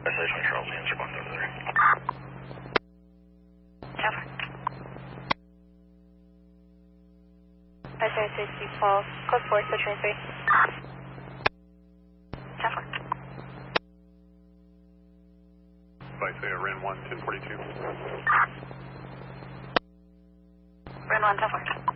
Station Charles, answer 133. 560 Falls, code 4, Station 3. 10-4. Say REN 1, 1042. REN 1, 10-4.